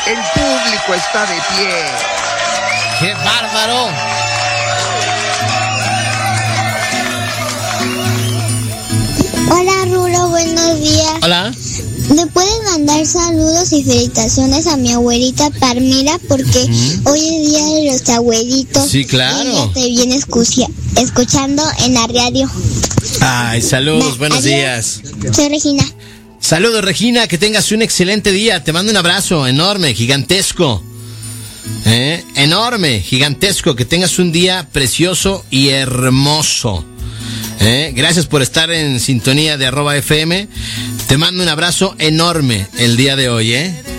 El público está de pie. ¡Qué bárbaro! Hola Rulo, buenos días. Hola. ¿Me puedes mandar saludos y felicitaciones a mi abuelita Palmira? Porque hoy es día de los abuelitos. Sí, claro. Y ella te viene escuchando en la radio. Ay, saludos, buenos días. Soy Regina. Saludos, Regina, que tengas un excelente día. Te mando un abrazo enorme, gigantesco. Enorme, gigantesco. Que tengas un día precioso y hermoso. Gracias por estar en sintonía de @FM. Te mando un abrazo enorme el día de hoy,